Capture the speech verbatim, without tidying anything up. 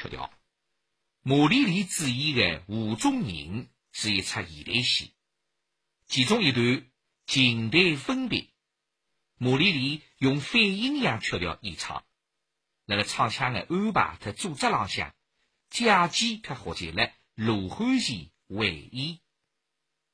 曲调。马丽丽主演的《湖中人》是一出现代戏，其中一段情代分别，马丽丽用反阴阳曲调演唱，那个唱腔的安排和组织浪向，假期却合进了罗汉前回忆。